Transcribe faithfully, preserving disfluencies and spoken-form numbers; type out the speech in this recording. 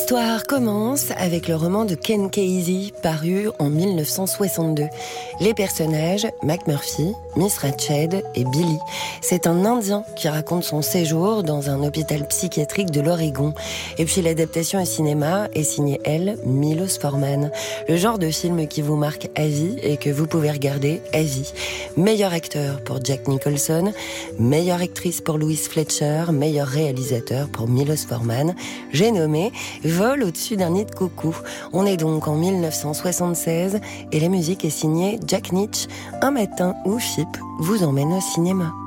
L'histoire commence avec le roman de Ken Kesey, paru en mille neuf cent soixante-deux. Les personnages, McMurphy, Miss Ratched et Billy. C'est un Indien qui raconte son séjour dans un hôpital psychiatrique de l'Oregon. Et puis l'adaptation au cinéma est signée, elle, Milos Forman. Le genre de film qui vous marque à vie et que vous pouvez regarder à vie. Meilleur acteur pour Jack Nicholson, meilleure actrice pour Louise Fletcher, meilleur réalisateur pour Milos Forman. J'ai nommé Vol au-dessus d'un nid de coucou. On est donc en mille neuf cent soixante-seize et la musique est signée Jack Nitzsche. Un matin où F I P vous emmène au cinéma.